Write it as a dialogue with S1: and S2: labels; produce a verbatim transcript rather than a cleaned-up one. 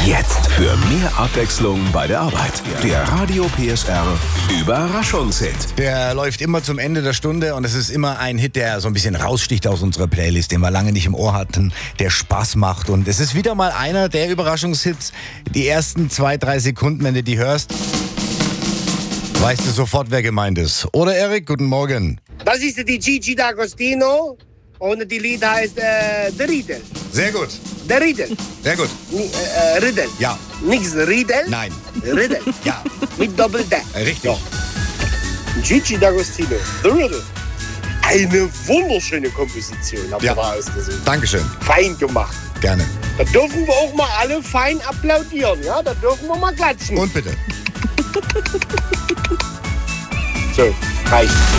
S1: Jetzt für mehr Abwechslung bei der Arbeit. Der Radio P S R Überraschungshit.
S2: Der läuft immer zum Ende der Stunde und es ist immer ein Hit, der so ein bisschen raussticht aus unserer Playlist, den wir lange nicht im Ohr hatten, der Spaß macht. Und es ist wieder mal einer der Überraschungshits. Die ersten zwei, drei Sekunden, wenn du die hörst, weißt du sofort, wer gemeint ist. Oder Erik, guten Morgen.
S3: Das ist die Gigi D'Agostino und die Lied heißt äh, Der Riedel.
S2: Sehr gut.
S3: Der Riedel.
S2: Sehr gut.
S3: N- äh, Riedel.
S2: Ja.
S3: Nix Riedel.
S2: Nein.
S3: Riedel.
S2: Ja.
S3: Mit Doppel-D.
S2: Richtig.
S3: Gigi D'Agostino. The Riddle. Eine wunderschöne Komposition, habt ihr
S2: Ja.
S3: da ausgesucht.
S2: Dankeschön.
S3: Fein gemacht.
S2: Gerne.
S3: Da dürfen wir auch mal alle fein applaudieren, ja? Da dürfen wir mal klatschen.
S2: Und bitte.
S3: So, reicht.